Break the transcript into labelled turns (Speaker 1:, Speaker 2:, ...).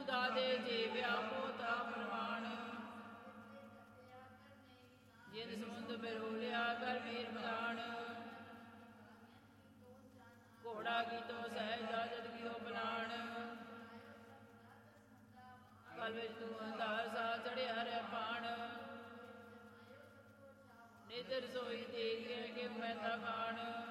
Speaker 1: ਦਾਦੇ ਜੇ ਵਿਆਪੋਤਾ ਪ੍ਰਮਾਣ ਜਿਨ ਸਮੁੰਦ ਬਿਰੋਲਿਆ ਕਰ ਵੀਰ ਮਦਾਨ ਘੋੜਾ ਗੀਤੋ ਸਹਿਜਾ ਜਦ ਕੀਓ ਬਲਾਣ ਕਲ ਵਿੱਚ ਤੂੰ ਅੰਧਾਰ ਸਾ ਚੜਿਆ ਰਹਿ ਪਾਣ ਨਿਦਰ ਸੋਈ ਦੇਖ ਕੇ ਮੈਂ ਤਾਂ ਖਾਣ